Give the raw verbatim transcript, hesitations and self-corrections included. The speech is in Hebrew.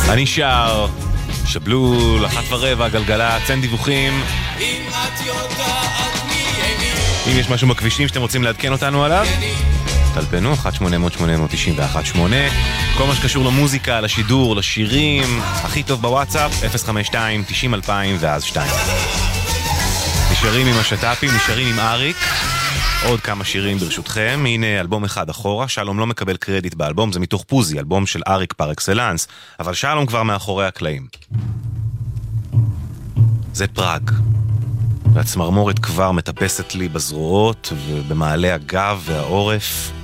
אני שר, שבלול, אחת ורבע, גלגלה, צן דיווחים. אם יש משהו בכבישים שאתם רוצים לעדכן אותנו עליו, טלפנו, אחת שמונה אפס אפס שמונה אפס תשע אחת שמונה. כל מה שקשור למוזיקה, לשידור, לשירים, הכי טוב בוואטסאפ, אפס חמש שתיים תשעים אלפיים ואז שתיים. נשארים עם השטאפים, נשארים עם אריק. עוד כמה שירים ברשותכם. הנה אלבום אחד אחורה. שלום לא מקבל קרדיט באלבום, זה מתוך פוזי, אלבום של אריק פר אקסלנס, אבל שלום כבר מאחורי הקלעים. זה פראג, והצמרמורת כבר מטפסת לי בזרועות ובמעלה הגב והעורף.